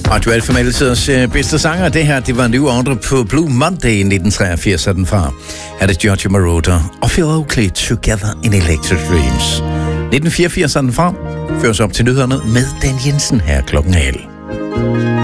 Aktuelt for Melletiders bedste sanger. Det her, det var en ny ordre på Blue Monday i 1983, er den fra. Her er det Giorgio Moroder og Phil Oakley, Together in Electric Dreams. 1984 er den fra. Føres op til nyhederne med Dan Jensen her klokken 11.